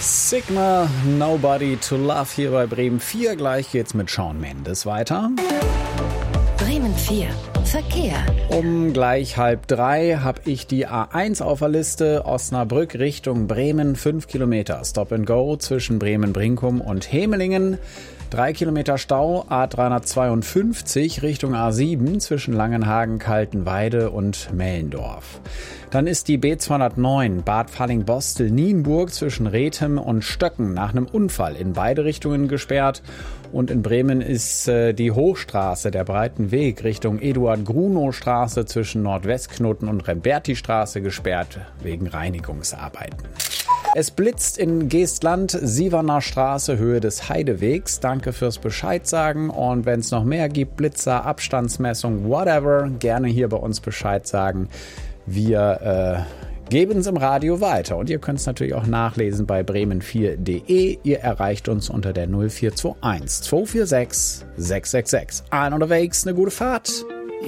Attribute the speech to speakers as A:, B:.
A: Sigma, Nobody to Love hier bei Bremen 4. Gleich geht's mit Shawn Mendes weiter.
B: Bremen 4. Verkehr.
A: Um gleich 2:30 habe ich die A1 auf der Liste. Osnabrück Richtung Bremen, 5 Kilometer. Stop and Go zwischen Bremen-Brinkum und Hemelingen. 3 Kilometer Stau, A352 Richtung A7 zwischen Langenhagen, Kaltenweide und Mellendorf. Dann ist die B209 Bad Falling-Bostel-Nienburg zwischen Rethem und Stöcken nach einem Unfall in beide Richtungen gesperrt. Und in Bremen ist die Hochstraße, der Breiten Weg Richtung Eduard-Grunow-Straße zwischen Nordwestknoten und Remberti-Straße gesperrt wegen Reinigungsarbeiten. Es blitzt in Geestland, Sieverner Straße, Höhe des Heidewegs. Danke fürs Bescheid sagen. Und wenn es noch mehr gibt, Blitzer, Abstandsmessung, whatever, gerne hier bei uns Bescheid sagen. Wir geben es im Radio weiter. Und ihr könnt es natürlich auch nachlesen bei bremen4.de. Ihr erreicht uns unter der 0421 246 666. Ein oder wegs, eine gute Fahrt.